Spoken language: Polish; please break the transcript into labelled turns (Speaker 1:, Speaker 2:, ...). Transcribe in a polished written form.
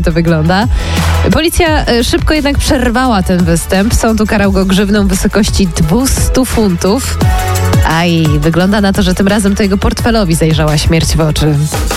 Speaker 1: to wygląda. Policja szybko jednak przerwała ten występ. Sąd ukarał go grzywną w wysokości 200 funtów. Wygląda na to, że tym razem to jego portfelowi zajrzała śmierć w oczy.